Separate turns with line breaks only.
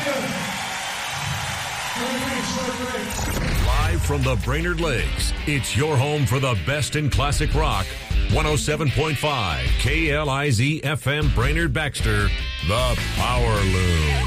Live from the Brainerd Lakes, it's your home for the best in classic rock. 107.5 KLIZ FM Brainerd Baxter, the Power Loom.